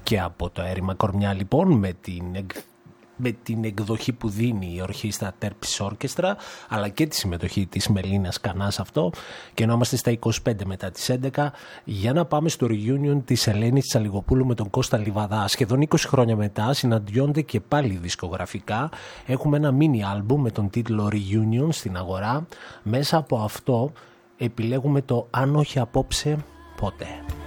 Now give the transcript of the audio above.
και από το Έρημα Κορμιά λοιπόν με την εκδοχή που δίνει η ορχήστρα Terpsy Orchestra, αλλά και τη συμμετοχή της Μελίνας Κανάς αυτό, και ενώ είμαστε στα 25 μετά τις 11 για να πάμε στο reunion της Ελένης Τσαλιγοπούλου με τον Κώστα Λιβαδά. Σχεδόν 20 χρόνια μετά συναντιόνται και πάλι δισκογραφικά. Έχουμε ένα mini album με τον τίτλο Reunion στην αγορά. Μέσα από αυτό επιλέγουμε το «Αν όχι απόψε, πότε».